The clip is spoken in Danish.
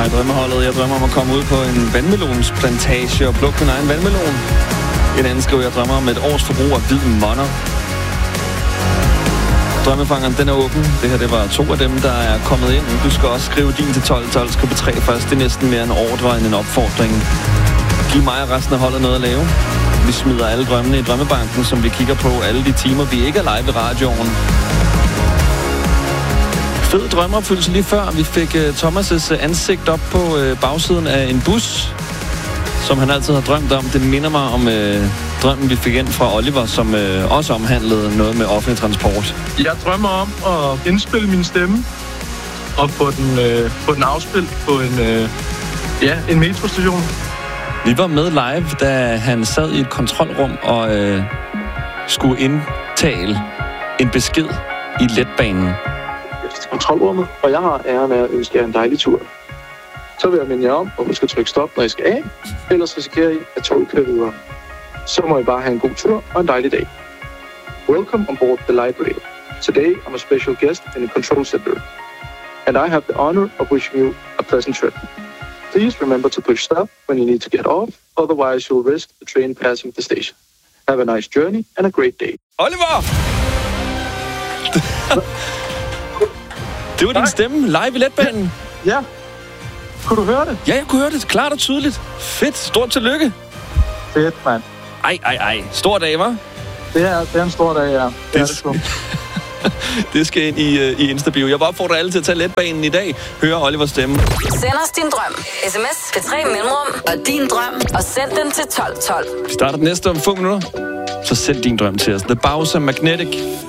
Hej drømmeholdet. Jeg drømmer om at komme ud på en vandmelonsplantage og plukke min egen vandmelon. En anden skriver, jeg drømmer om et års forbrug af hvid monner. Drømmefangeren, den er åben. Det her, det var 2 af dem, der er kommet ind. Du skal også skrive din til 12. Skriv på 3 først. Det er næsten mere en ordre end en opfordring. Giv mig og resten af holdet noget at lave. Vi smider alle drømmene i drømmebanken, som vi kigger på alle de timer, vi ikke er live i radioen. Fed drømmeopfyldelse lige før. Vi fik Thomas' ansigt op på bagsiden af en bus, som han altid har drømt om. Det minder mig om drømmen, vi fik ind fra Oliver, som også omhandlede noget med offentlig transport. Jeg drømmer om at indspille min stemme og få den afspillet på en metrostation. Vi var med live, da han sad i et kontrolrum og skulle indtale en besked i letbanen. Kontrolrummet, og jeg har æren af at ønske jer en dejlig tur. Så vil jeg minde jer om, at husk at trykke stop, når I skal af, ellers risikerer I, at toget kører videre. Så må I bare have en god tur og en dejlig dag. Welcome on board the light rail. Today I'm a special guest in the control center, and I have the honor of wishing you a pleasant trip. Please remember to push stop when you need to get off, otherwise you'll risk the train passing the station. Have a nice journey and a great day. Oliver! Det var din stemme live i letbanen. Ja. Kunne du høre det? Ja, jeg kunne høre det klart og tydeligt. Fedt. Stort tillykke. Fedt, mand. Ej. Stor dag, hva'? Det er en stor dag, ja. Det skal ind i Instabio. Jeg vil opfordre alle til at tage letbanen i dag. Høre Olivers stemme. Send os din drøm. SMS til 3 mellemrum og din drøm. Og send den til 1212. Vi starter den næste om få minutter. Så send din drøm til os. The Bowser Magnetic.